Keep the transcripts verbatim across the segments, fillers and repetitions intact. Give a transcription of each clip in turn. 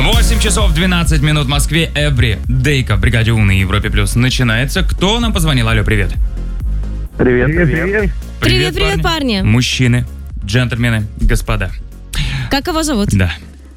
восемь часов двенадцать минут в Москве. Every Day в бригаде У на Европе Плюс начинается. Кто нам позвонил? Алло, привет. Привет, привет. Привет, Привет, привет, привет, парни. Мужчины, джентльмены, господа. Как его зовут? Да.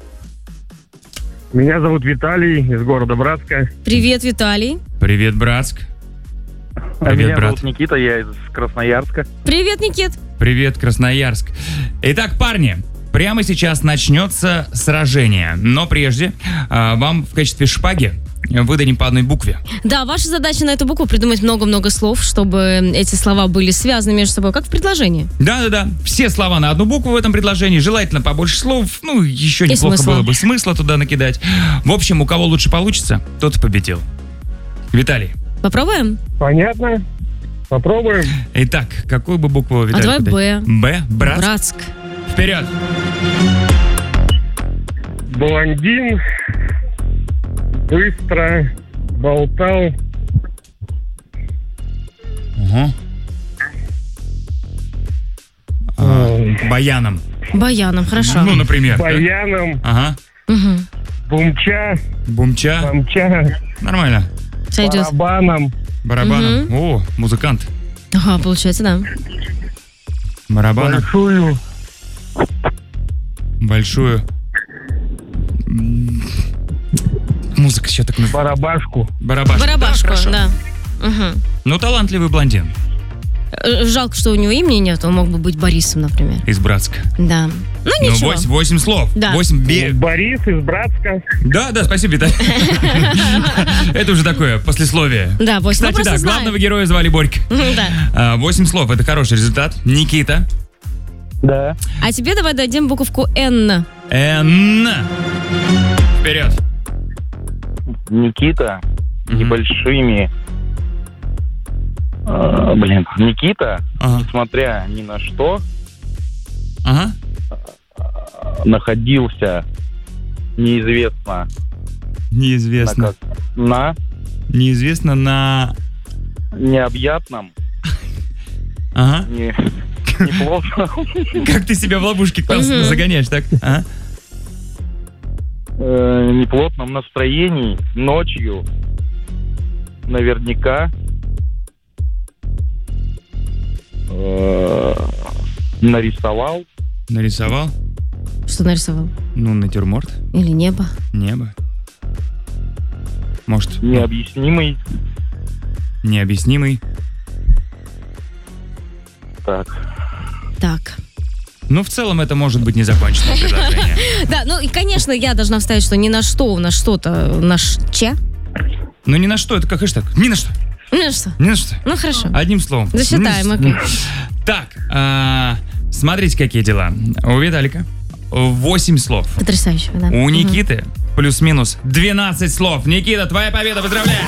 Меня зовут Виталий из города Братска. Привет, Виталий. Привет, Братск. А Привет, меня брат. зовут Никита, я из Красноярска. Привет, Никит. Привет, Красноярск. Итак, парни, прямо сейчас начнется сражение. Но прежде а, вам в качестве шпаги выдадим по одной букве. Да, ваша задача на эту букву придумать много-много слов, чтобы эти слова были связаны между собой, как в предложении. Да-да-да, все слова на одну букву в этом предложении. Желательно побольше слов. Ну, еще И неплохо смысла. было бы смысла туда накидать. В общем, у кого лучше получится, тот и победил. Виталий. Попробуем? Понятно. Попробуем. Итак, какую бы букву Виталий? А давай подать? Б. Б? Братск? Братск. Вперед! Блондин. Быстро. Болтал. Угу. А, баяном. Баяном, хорошо. Ну, например. да? Баяном. Ага. Угу. Бумча. Бумча. Бомча. Нормально. Сойдет. Барабаном. Барабаном. О, музыкант. Ага, получается, да. Барабаном. Большую. Большую. М, Музыка еще так... на- Барабашку. Барабашку. Барабашку, хорошо. да. Угу. Ну, талантливый блондин. Э, Жалко, что у него имени нет, он мог бы быть Борисом, например. Из Братска. Да. Ну, Ну, ничего. восемь, восемь слов. Да. Восемь бе... Борис из Братска. Да, да, спасибо, Виталий. Это уже такое послесловие. Да, восемь. Мы Кстати, просто да, знаем. главного героя звали Борька. Да. А, Восемь слов, это хороший результат. Никита. Да. А тебе давай дадим буковку Н. Н. Вперед. Никита. Мгм. Небольшими. А, блин. Никита, Ага. несмотря ни на что, Ага. находился неизвестно Неизвестно. на, как, на Неизвестно на... необъятном, Ага. не, неплотном, Как ты себя в ловушке классно Мгм. загоняешь, так? Ага. э, неплотном настроении ночью наверняка э, нарисовал Нарисовал. Что нарисовал? Ну, натюрморт. Или небо? Небо. Может, ну, необъяснимый. необъяснимый. Так. Так. Ну, в целом, это может быть незаконченное предложение. Да, ну и, конечно, я должна вставить, что ни на что у нас что-то, наш че? Ну, ни на что, это как хэштег. Ни на что. Ни на что. Ни на что. Ну, хорошо. Одним словом. Засчитаем, Ни на окей. что. Так, а, смотрите, какие дела. У Виталика восемь слов. Потрясающе, да. У Мгм. Никиты плюс-минус двенадцать слов. Никита, твоя победа, поздравляю!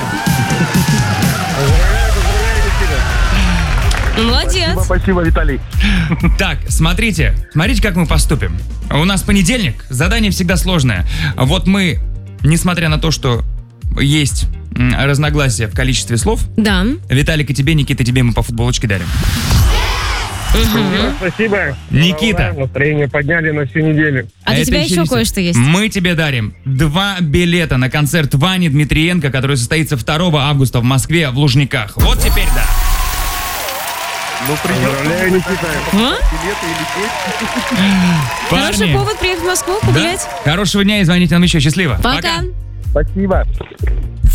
Молодец. Спасибо, Виталий. Так, смотрите, смотрите, как мы поступим. У нас понедельник, задание всегда сложное. Вот мы, несмотря на то, что есть м, разногласия в количестве слов, Да. Виталик и тебе, Никита, тебе мы по футболочке дарим. Мгм. Спасибо. Никита. Ура, настроение подняли на всю неделю. А для Это тебя еще не всё. кое-что есть. Мы тебе дарим два билета на концерт Вани Дмитриенко, который состоится второго августа в Москве в Лужниках. Вот теперь да. Ну, поздравляю, Никита. А? Билеты или Хороший Парни, повод приехать в Москву, да? погулять. Хорошего дня и звоните нам еще. Счастливо. Пока. Спасибо.